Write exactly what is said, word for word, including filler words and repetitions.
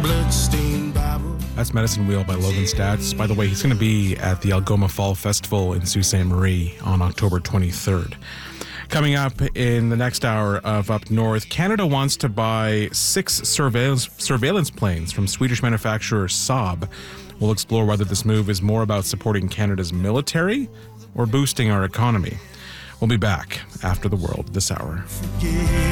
bloodstained Bible. That's Medicine Wheel by Logan Stats. By the way, he's going to be at the Algoma Fall Festival in Sault Ste. Marie on October twenty-third. Coming up in the next hour of Up North, Canada wants to buy six surveillance, surveillance planes from Swedish manufacturer Saab. We'll explore whether this move is more about supporting Canada's military or boosting our economy. We'll be back after the world this hour.